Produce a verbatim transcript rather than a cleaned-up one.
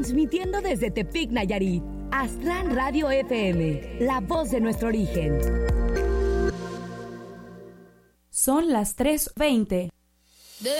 transmitiendo desde Tepic, Nayarit. Aztlán Radio F M, la voz de nuestro origen. Son las tres veinte.